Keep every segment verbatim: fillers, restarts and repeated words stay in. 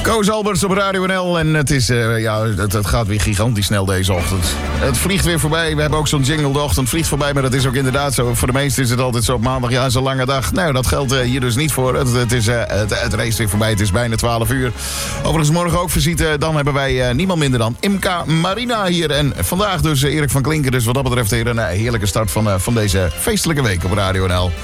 Koos Alberts op Radio N L en het, is, uh, ja, het, het gaat weer gigantisch snel deze ochtend. Het vliegt weer voorbij. We hebben ook zo'n jingle, de ochtend vliegt voorbij, maar dat is ook inderdaad zo. Voor de meesten is het altijd zo op maandag, ja, is een lange dag. Nou, dat geldt uh, hier dus niet voor. Het, het, is, uh, het, het race weer voorbij, het is bijna twaalf uur. Overigens morgen ook visite, dan hebben wij uh, niemand minder dan Imca Marina hier. En vandaag dus uh, Erik van Klinken, dus wat dat betreft hier een uh, heerlijke start van, uh, van deze feestelijke week op Radio N L.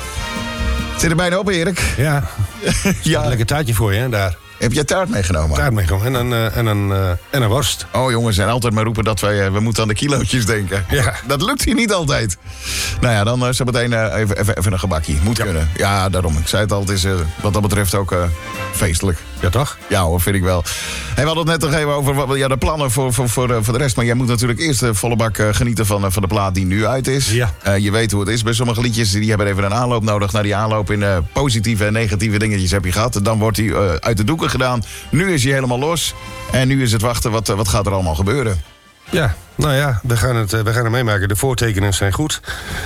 Zit er bijna op, Erik? Ja, ja. Een lekker taartje voor je, hè, daar. Heb je taart meegenomen? Taart meegenomen en een, uh, en, een, uh, en een worst. Oh jongens, en altijd maar roepen dat wij, uh, we moeten aan de kilootjes denken. Ja. Dat lukt hier niet altijd. Nou ja, dan uh, zo meteen uh, even, even, even een gebakje. Moet ja. kunnen. Ja, daarom. Ik zei het al, het is uh, wat dat betreft ook uh, feestelijk. Ja, toch? Ja hoor, vind ik wel. Hey, we hadden het net nog even over wat, ja, de plannen voor, voor, voor, uh, voor de rest. Maar jij moet natuurlijk eerst uh, volle bak uh, genieten van, uh, van de plaat die nu uit is. Ja. Uh, je weet hoe het is bij sommige liedjes. Die hebben even een aanloop nodig. Naar die aanloop in uh, positieve en negatieve dingetjes heb je gehad. Dan wordt die uh, uit de doeken gedaan. Nu is hij helemaal los. En nu is het wachten, wat, wat gaat er allemaal gebeuren? Ja, nou ja, we gaan het, we gaan het meemaken. De voortekenen zijn goed.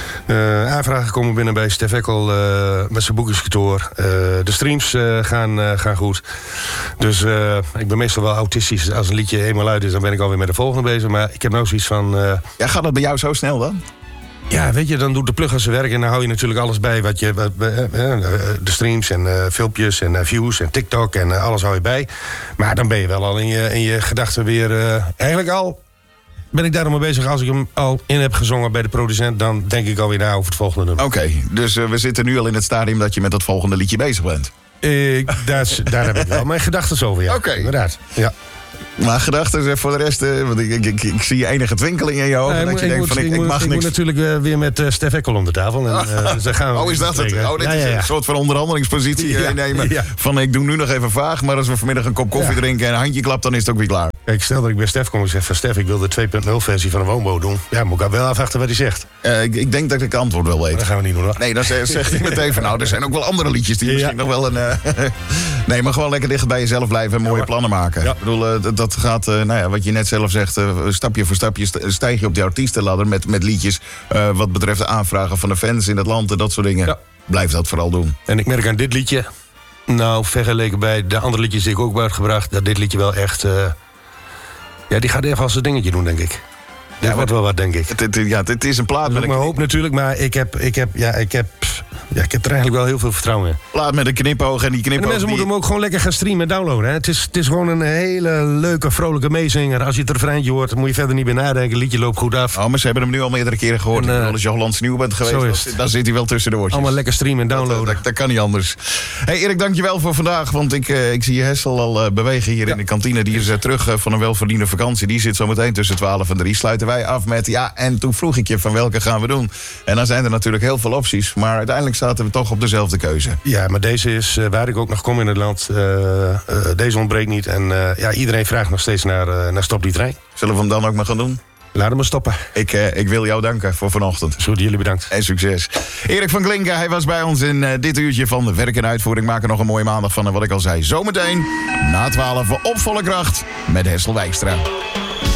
Uh, aanvragen komen binnen bij Stef Eckel uh, met zijn boekingskantoor. Uh, de streams uh, gaan, uh, gaan goed. Dus uh, ik ben meestal wel autistisch. Als een liedje eenmaal uit is, dan ben ik alweer met de volgende bezig. Maar ik heb nou zoiets van... Uh, ja, gaat dat bij jou zo snel dan? Ja, weet je, dan doet de plugger zijn werk en dan hou je natuurlijk alles bij. Wat je, wat, uh, uh, de streams en uh, filmpjes en uh, views en TikTok en uh, alles hou je bij. Maar dan ben je wel al in je, in je gedachten weer... Uh, eigenlijk al ben ik daar al mee bezig. Als ik hem al in heb gezongen bij de producent, dan denk ik alweer na over het volgende nummer. Oké, okay, dus uh, we zitten nu al in het stadium dat je met dat volgende liedje bezig bent. Uh, daar, daar heb ik wel mijn gedachten over, ja. Oké. Okay. Inderdaad, ja. Maar gedachten voor de rest, uh, want ik, ik, ik, ik zie enige twinkeling in je ogen. Nee, dat ik, je ik denkt moet, van ik, ik, ik mag ik niks. moet natuurlijk uh, weer met uh, Stef Eckel om de tafel. En, uh, dus gaan we oh, is dat het? Oh, dit ja, is ja, ja. een soort van onderhandelingspositie ja, innemen. Ja. Van ik doe nu nog even vaag, maar als we vanmiddag een kop koffie ja. drinken en een handje klapt, dan is het ook weer klaar. Kijk, stel dat ik bij Stef kom en zeg van Stef, ik wil de twee punt nul versie van een woonboot doen. Ja, moet ik wel afwachten wat hij zegt. Uh, ik, ik denk dat ik het antwoord wel weet. Maar dat gaan we niet doen, hoor. Nee, dan zegt hij meteen van nou, er zijn ook wel andere liedjes die ja. misschien nog wel een... Uh, nee, maar gewoon lekker dicht bij jezelf blijven en mooie ja, plannen maken. Ja. Ik bedoel, uh, dat gaat, uh, nou ja, wat je net zelf zegt, uh, stapje voor stapje stijg je op die artiestenladder met, met liedjes. Uh, wat betreft de aanvragen van de fans in het land en dat soort dingen. Ja. Blijf dat vooral doen. En ik merk aan dit liedje, nou, vergeleken bij de andere liedjes die ik ook heb uitgebracht, dat dit liedje wel echt... Uh, ja, die gaat even als een dingetje doen, denk ik. Dit ja, wordt wel wat, denk ik. Het, het, ja, het is een plaat met een... mijn hoop natuurlijk, maar ik heb, ik heb, ja, ik heb... Ja, ik heb er eigenlijk wel heel veel vertrouwen in. Plaat met een knipoog en die knipoog... En de mensen die... moeten hem ook gewoon lekker gaan streamen en downloaden. Hè. Het, is, het is gewoon een hele leuke, vrolijke meezinger. Als je het refreintje hoort, dan moet je verder niet meer nadenken. Het liedje loopt goed af. Oh, maar ze hebben hem nu al meerdere keren gehoord. En, uh, als je Hollands nieuw bent geweest, dan, dan zit hij wel tussen de oortjes. Allemaal lekker streamen en downloaden. Dat, dat, dat kan niet anders. Hey Erik, dankjewel voor vandaag. Want ik, uh, ik zie je Hessel al uh, bewegen hier ja. in de kantine. Die is uh, terug uh, van een welverdiende vakantie. Die zit zo meteen tussen twaalf en drie. Sluiten wij af met... Ja, en toen vroeg ik je van welke gaan we doen. En dan zijn er natuurlijk heel veel opties. Maar uiteindelijk zaten we toch op dezelfde keuze. Ja, maar deze is uh, waar ik ook nog kom in het land. Uh, uh, deze ontbreekt niet. En uh, ja, iedereen vraagt nog steeds naar, uh, naar Stop die trein. Zullen we hem dan ook maar gaan doen? Laat hem maar stoppen. Ik, uh, ik wil jou danken voor vanochtend. Zo, jullie bedankt. En succes. Erik van Klinken, hij was bij ons in uh, dit uurtje van Werk en Uitvoering. Maak er nog een mooie maandag van. En wat ik al zei, zometeen na twaalf op volle kracht met Hessel Wijkstra.